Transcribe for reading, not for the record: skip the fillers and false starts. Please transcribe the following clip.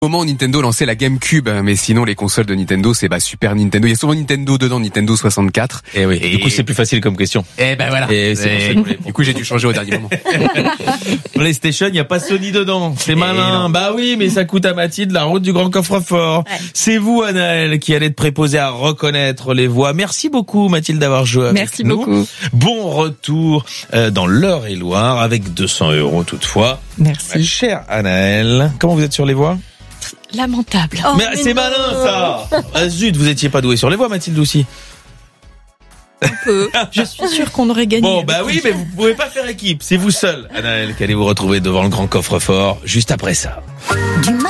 Au moment où Nintendo lançait la GameCube, mais sinon les consoles de Nintendo c'est Super Nintendo. Il y a souvent Nintendo dedans, Nintendo 64. Et oui. Du coup c'est plus facile comme question. Et ben voilà. Du coup j'ai dû changer au dernier moment. PlayStation, il y a pas Sony dedans. C'est malin. Bah oui, mais ça coûte à Mathilde la route du grand coffre-fort. Ouais. C'est vous, Anaëlle, qui allez te préposer à reconnaître les voix. Merci beaucoup, Mathilde, d'avoir joué avec nous. Merci beaucoup. Bon retour dans l'Eure-et-Loire avec 200 € toutefois. Merci. Chère Anaëlle, comment vous êtes sur les voix? Lamentable. Oh, mais c'est malin ça. Ah, zut, vous étiez pas doué sur les voix, Mathilde aussi. Un peu. Je suis sûre qu'on aurait gagné. Bon, bah oui, mais vous pouvez pas faire équipe. C'est vous seul, Anaëlle, qui allez vous retrouver devant le grand coffre-fort juste après ça.